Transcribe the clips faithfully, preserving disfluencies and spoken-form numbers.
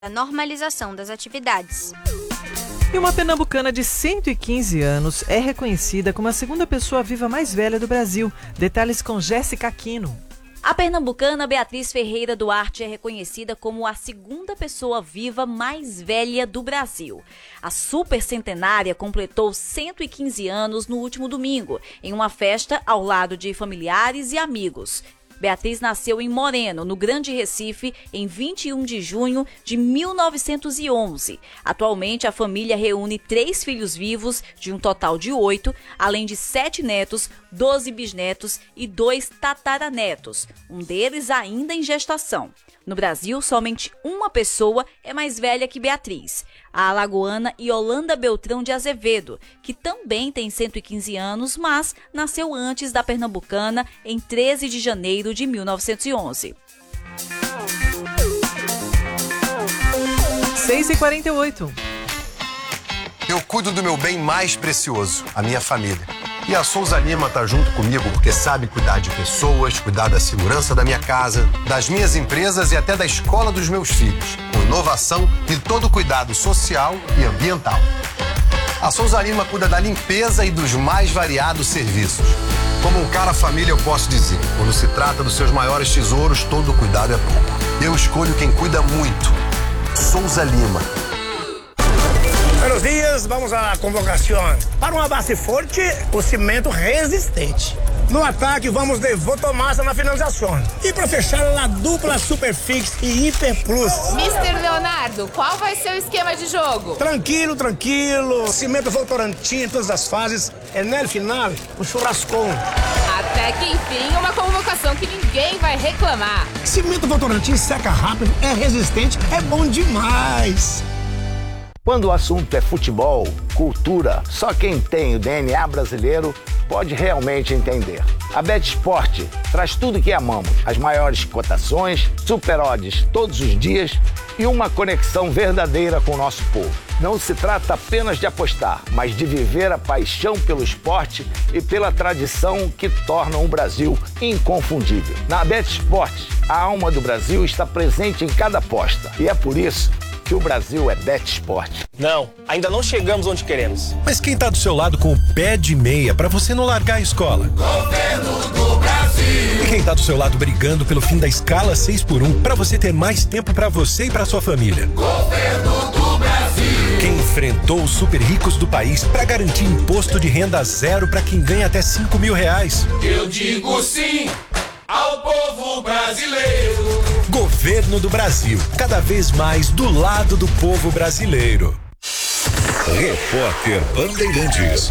a normalização das atividades. E uma pernambucana de cento e quinze anos é reconhecida como a segunda pessoa viva mais velha do Brasil. Detalhes com Jéssica Aquino. A pernambucana Beatriz Ferreira Duarte é reconhecida como a segunda pessoa viva mais velha do Brasil. A supercentenária completou cento e quinze anos no último domingo, em uma festa ao lado de familiares e amigos. Beatriz nasceu em Moreno, no Grande Recife, em vinte e um de junho de mil novecentos e onze. Atualmente, a família reúne três filhos vivos, de um total de oito, além de sete netos, doze bisnetos e dois tataranetos, um deles ainda em gestação. No Brasil, somente uma pessoa é mais velha que Beatriz, a alagoana Yolanda Beltrão de Azevedo, que também tem cento e quinze anos, mas nasceu antes da pernambucana em treze de janeiro de mil novecentos e onze. seis e quarenta e oito. Eu cuido do meu bem mais precioso, a minha família. E a Souza Lima tá junto comigo porque sabe cuidar de pessoas, cuidar da segurança da minha casa, das minhas empresas e até da escola dos meus filhos, com inovação e todo o cuidado social e ambiental. A Souza Lima cuida da limpeza e dos mais variados serviços. Como um cara família, eu posso dizer, quando se trata dos seus maiores tesouros, todo cuidado é pouco. Eu escolho quem cuida muito. Souza Lima. Buenos dias, vamos à convocação. Para uma base forte, o cimento resistente. No ataque, vamos de Votomassa na finalização. E para fechar, a dupla Superfix e Hiper Plus. mister Leonardo, qual vai ser o esquema de jogo? Tranquilo, tranquilo. Cimento Votorantim em todas as fases. É no final, o churrascão. Até que enfim, uma convocação que ninguém vai reclamar. Cimento Votorantim seca rápido, é resistente, é bom demais. Quando o assunto é futebol, cultura, só quem tem o D N A brasileiro pode realmente entender. A BetSport traz tudo que amamos, as maiores cotações, super odds todos os dias e uma conexão verdadeira com o nosso povo. Não se trata apenas de apostar, mas de viver a paixão pelo esporte e pela tradição que tornam o Brasil inconfundível. Na BetSport, a alma do Brasil está presente em cada aposta e é por isso que o Brasil é BetSport. Não, ainda não chegamos onde queremos. Mas quem tá do seu lado com o pé de meia pra você não largar a escola? Governo do Brasil. E quem tá do seu lado brigando pelo fim da escala seis por um pra você ter mais tempo pra você e pra sua família? Governo do Brasil. Quem enfrentou os super ricos do país pra garantir imposto de renda zero pra quem ganha até cinco mil reais? Eu digo sim ao povo brasileiro. Governo do Brasil, cada vez mais do lado do povo brasileiro. Repórter Bandeirantes.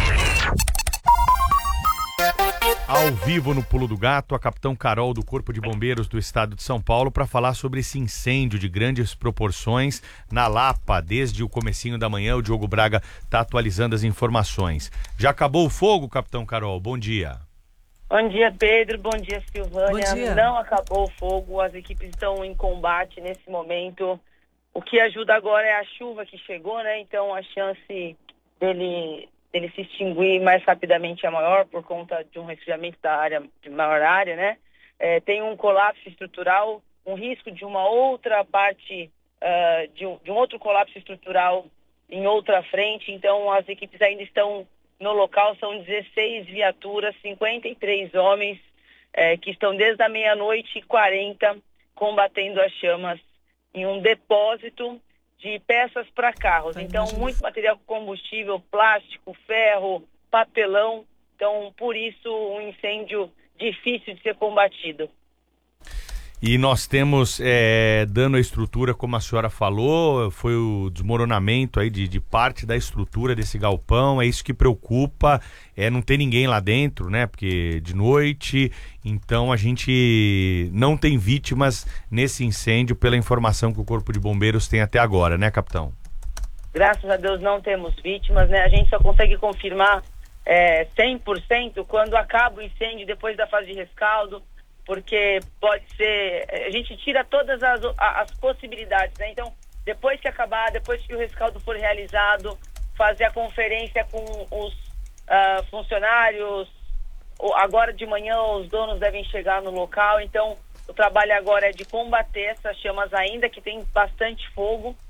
Ao vivo no Pulo do Gato, a capitão Carol do Corpo de Bombeiros do Estado de São Paulo para falar sobre esse incêndio de grandes proporções na Lapa. Desde o comecinho da manhã, o Diogo Braga está atualizando as informações. Já acabou o fogo, capitão Carol? Bom dia. Bom dia, Pedro. Bom dia, Silvânia. Bom dia. Não acabou o fogo, as equipes estão em combate nesse momento. O que ajuda agora é a chuva que chegou, né? Então a chance dele, dele se extinguir mais rapidamente é maior por conta de um resfriamento da área, de maior área, né? É, tem um colapso estrutural, um risco de uma outra parte, uh, de, um, de um outro colapso estrutural em outra frente. Então as equipes ainda estão no local, são dezesseis viaturas, cinquenta e três homens é, que estão desde a meia-noite e quarenta combatendo as chamas em um depósito de peças para carros. Então, muito material com combustível, plástico, ferro, papelão. Então, por isso, um incêndio difícil de ser combatido. E nós temos é, dano à estrutura, como a senhora falou, foi o desmoronamento aí de, de parte da estrutura desse galpão, é isso que preocupa, é não ter ninguém lá dentro, né, porque de noite, então a gente não tem vítimas nesse incêndio pela informação que o Corpo de Bombeiros tem até agora, né, capitão? Graças a Deus não temos vítimas, né, a gente só consegue confirmar é, cem por cento quando acaba o incêndio depois da fase de rescaldo, porque pode ser, a gente tira todas as, as possibilidades, né? Então, depois que acabar, depois que o rescaldo for realizado, fazer a conferência com os uh, funcionários, agora de manhã os donos devem chegar no local, então O trabalho agora é de combater essas chamas ainda, que tem bastante fogo.